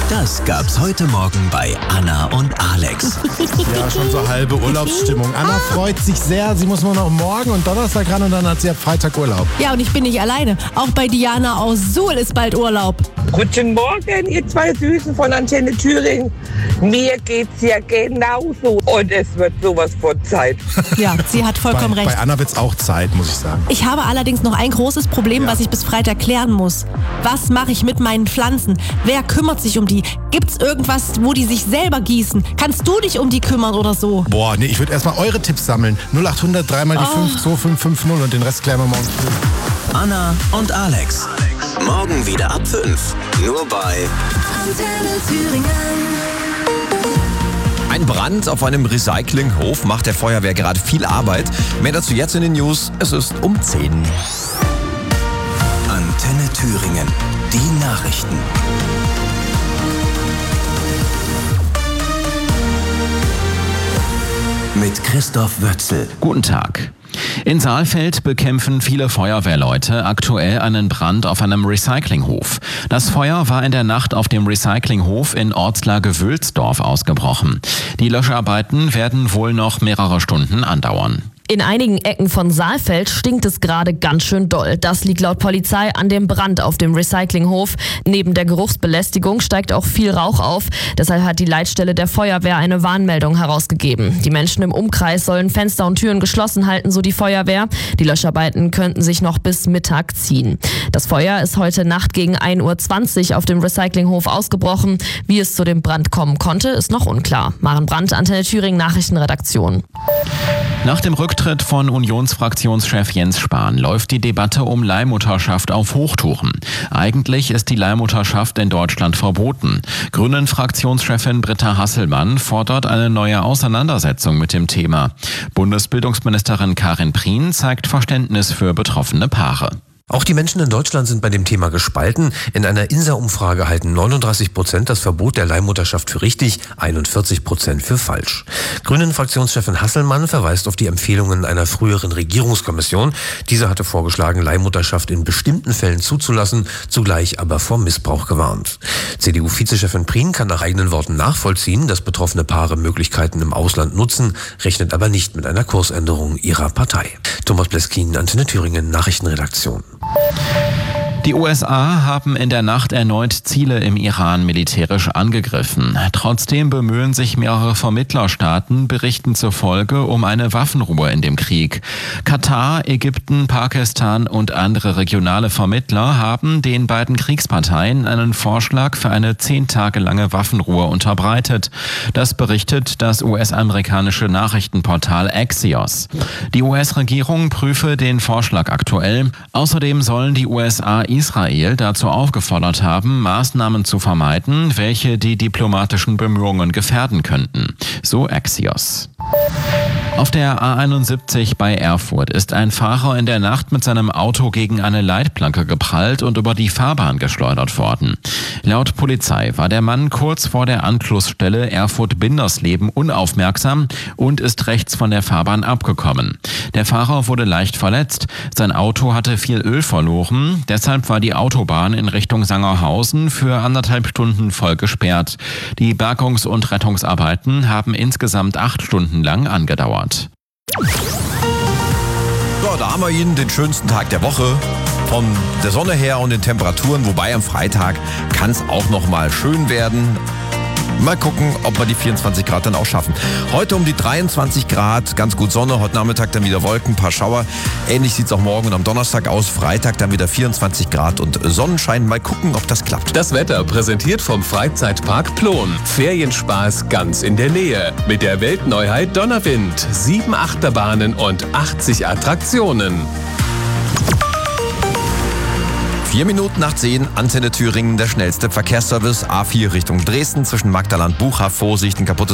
Das gab's heute Morgen bei Anna und Alex. Ja, schon so halbe Urlaubsstimmung. Anna freut sich sehr. Sie muss nur noch morgen und Donnerstag ran und dann hat sie ab Freitag Urlaub. Ja, und ich bin nicht alleine. Auch bei Diana aus Suhl ist bald Urlaub. Guten Morgen, ihr zwei Süßen von Antenne Thüringen. Mir geht's ja genauso. Und es wird sowas von Zeit. Ja, sie hat vollkommen recht. Bei Anna wird's auch Zeit, muss ich sagen. Ich habe allerdings noch ein großes Problem, was ich bis Freitag klären muss. Was mache ich mit meinen Pflanzen? Wer kümmert sich um die? Gibt's irgendwas, wo die sich selber gießen? Kannst du dich um die kümmern oder so? Boah, nee, ich würde erstmal eure Tipps sammeln. 0800 3 mal die 5 2550 und den Rest klären wir morgen früh. Anna und Alex. Morgen wieder ab 5. Nur bei Antenne Thüringen. Ein Brand auf einem Recyclinghof macht der Feuerwehr gerade viel Arbeit. Mehr dazu jetzt in den News. Es ist um 10. Antenne Thüringen. Die Nachrichten. Mit Christoph Wötzel. Guten Tag. In Saalfeld bekämpfen viele Feuerwehrleute aktuell einen Brand auf einem Recyclinghof. Das Feuer war in der Nacht auf dem Recyclinghof in Ortslage-Wülsdorf ausgebrochen. Die Löscharbeiten werden wohl noch mehrere Stunden andauern. In einigen Ecken von Saalfeld stinkt es gerade ganz schön doll. Das liegt laut Polizei an dem Brand auf dem Recyclinghof. Neben der Geruchsbelästigung steigt auch viel Rauch auf. Deshalb hat die Leitstelle der Feuerwehr eine Warnmeldung herausgegeben. Die Menschen im Umkreis sollen Fenster und Türen geschlossen halten, so die Feuerwehr. Die Löscharbeiten könnten sich noch bis Mittag ziehen. Das Feuer ist heute Nacht gegen 1:20 Uhr auf dem Recyclinghof ausgebrochen. Wie es zu dem Brand kommen konnte, ist noch unklar. Maren Brandt, Antenne Thüringen, Nachrichtenredaktion. Nach dem Rücktritt von Unionsfraktionschef Jens Spahn läuft die Debatte um Leihmutterschaft auf Hochtouren. Eigentlich ist die Leihmutterschaft in Deutschland verboten. Grünen-Fraktionschefin Britta Hasselmann fordert eine neue Auseinandersetzung mit dem Thema. Bundesbildungsministerin Karin Prien zeigt Verständnis für betroffene Paare. Auch die Menschen in Deutschland sind bei dem Thema gespalten. In einer INSA-Umfrage halten 39% das Verbot der Leihmutterschaft für richtig, 41% für falsch. Grünen-Fraktionschefin Hasselmann verweist auf die Empfehlungen einer früheren Regierungskommission. Diese hatte vorgeschlagen, Leihmutterschaft in bestimmten Fällen zuzulassen, zugleich aber vor Missbrauch gewarnt. CDU-Vizechefin Prien kann nach eigenen Worten nachvollziehen, dass betroffene Paare Möglichkeiten im Ausland nutzen, rechnet aber nicht mit einer Kursänderung ihrer Partei. Thomas Bleskin, Antenne Thüringen, Nachrichtenredaktion. Die USA haben in der Nacht erneut Ziele im Iran militärisch angegriffen. Trotzdem bemühen sich mehrere Vermittlerstaaten, Berichten zufolge, um eine Waffenruhe in dem Krieg. Katar, Ägypten, Pakistan und andere regionale Vermittler haben den beiden Kriegsparteien einen Vorschlag für eine 10 Tage lange Waffenruhe unterbreitet. Das berichtet das US-amerikanische Nachrichtenportal Axios. Die US-Regierung prüfe den Vorschlag aktuell. Außerdem sollen die USA Israel dazu aufgefordert haben, Maßnahmen zu vermeiden, welche die diplomatischen Bemühungen gefährden könnten. So Axios. Auf der A71 bei Erfurt ist ein Fahrer in der Nacht mit seinem Auto gegen eine Leitplanke geprallt und über die Fahrbahn geschleudert worden. Laut Polizei war der Mann kurz vor der Anschlussstelle Erfurt-Bindersleben unaufmerksam und ist rechts von der Fahrbahn abgekommen. Der Fahrer wurde leicht verletzt. Sein Auto hatte viel Öl verloren. Deshalb war die Autobahn in Richtung Sangerhausen für 1,5 Stunden voll gesperrt. Die Bergungs- und Rettungsarbeiten haben insgesamt 8 Stunden lang angedauert. So, da haben wir Ihnen den schönsten Tag der Woche. Von der Sonne her und den Temperaturen, wobei am Freitag kann es auch noch mal schön werden. Mal gucken, ob wir die 24 Grad dann auch schaffen. Heute um die 23 Grad, ganz gut Sonne, heute Nachmittag dann wieder Wolken, ein paar Schauer. Ähnlich sieht es auch morgen und am Donnerstag aus. Freitag dann wieder 24 Grad und Sonnenschein. Mal gucken, ob das klappt. Das Wetter präsentiert vom Freizeitpark Plon. Ferienspaß ganz in der Nähe. Mit der Weltneuheit Donnerwind. 7 Achterbahnen und 80 Attraktionen. 4 Minuten nach 10, Antenne Thüringen, der schnellste Verkehrsservice. A4 Richtung Dresden zwischen Magdaland, Bucha, Vorsicht, ein kaputtes